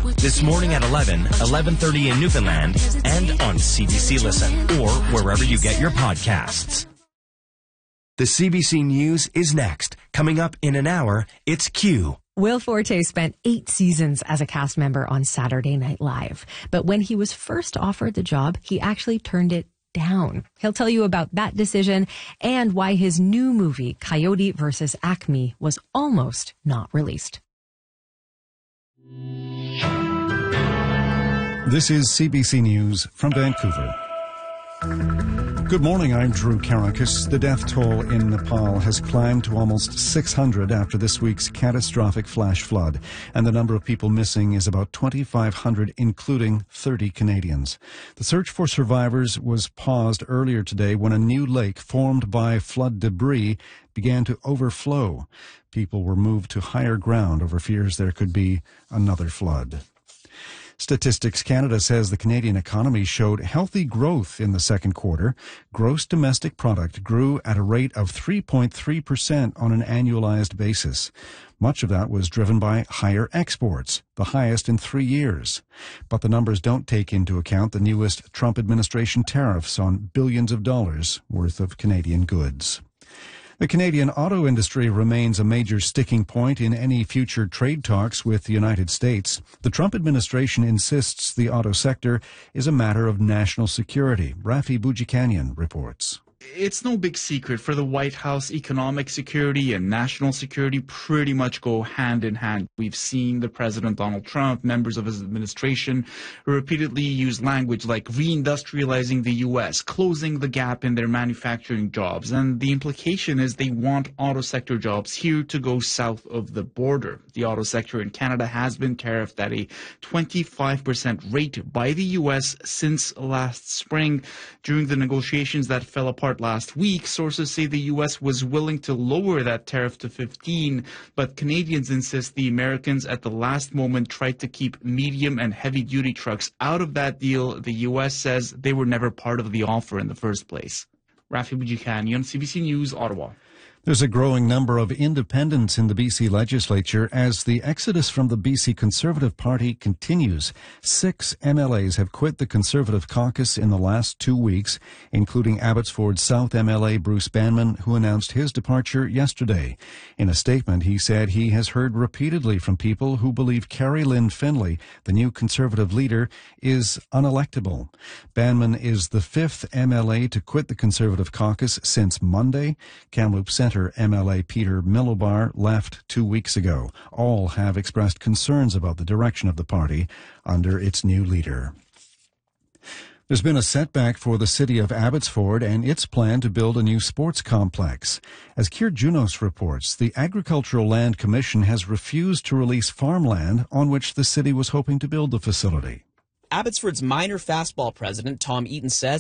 This morning at 11, 11:30 in Newfoundland, and on CBC Listen, or wherever you get your podcasts. The CBC News is next. Coming up in an hour, it's Q. Will Forte spent 8 seasons as a cast member on Saturday Night Live. But when he was first offered the job, he actually turned it down. He'll tell you about that decision and why his new movie, Coyote vs. Acme, was almost not released. This is CBC News from Vancouver. Good morning, I'm Drew Karakis. The death toll in Nepal has climbed to almost 600 after this week's catastrophic flash flood, and the number of people missing is about 2,500, including 30 Canadians. The search for survivors was paused earlier today when a new lake formed by flood debris began to overflow. People were moved to higher ground over fears there could be another flood. Statistics Canada says the Canadian economy showed healthy growth in the second quarter. Gross domestic product grew at a rate of 3.3% on an annualized basis. Much of that was driven by higher exports, the highest in 3 years. But the numbers don't take into account the newest Trump administration tariffs on billions of dollars worth of Canadian goods. The Canadian auto industry remains a major sticking point in any future trade talks with the United States. The Trump administration insists the auto sector is a matter of national security. Rafi Boudjikanian reports. It's no big secret for the White House, economic security and national security pretty much go hand in hand. We've seen the President Donald Trump, members of his administration, repeatedly use language like reindustrializing the U.S., closing the gap in their manufacturing jobs. And the implication is they want auto sector jobs here to go south of the border. The auto sector in Canada has been tariffed at a 25% rate by the U.S. since last spring. During the negotiations that fell apart last week, sources say the U.S. was willing to lower that tariff to 15, but Canadians insist the Americans at the last moment tried to keep medium and heavy-duty trucks out of that deal. The U.S. says they were never part of the offer in the first place. Rafi Boudjikanian, CBC News, Ottawa. There's a growing number of independents in the BC legislature as the exodus from the BC Conservative Party continues. 6 MLAs have quit the Conservative caucus in the last 2 weeks, including Abbotsford South MLA Bruce Banman, who announced his departure yesterday. In a statement, he said he has heard repeatedly from people who believe Carrie Lynn Finlay, the new Conservative leader, is unelectable. Banman is the 5th MLA to quit the Conservative caucus since Monday. Kamloops Centre MLA Peter Milobar left 2 weeks ago. All have expressed concerns about the direction of the party under its new leader. There's been a setback for the city of Abbotsford and its plan to build a new sports complex. As Kier Junos reports, the Agricultural Land Commission has refused to release farmland on which the city was hoping to build the facility. Abbotsford's minor fastball president, Tom Eaton, says